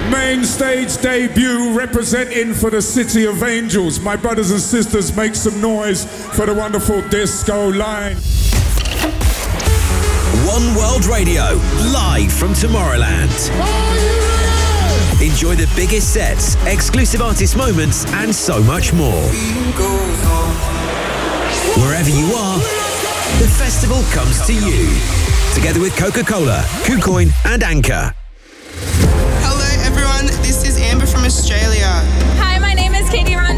Main stage debut representing for the City of Angels. My brothers and sisters, make some noise for the wonderful Disco Line. One World Radio, live from Tomorrowland. Enjoy the biggest sets, exclusive artist moments, and so much more. Wherever you are, the festival comes to you. Together with Coca-Cola, KuCoin, and Anchor. Hello everyone, this is Amber from Australia. Hi, my name is Katie Ryan.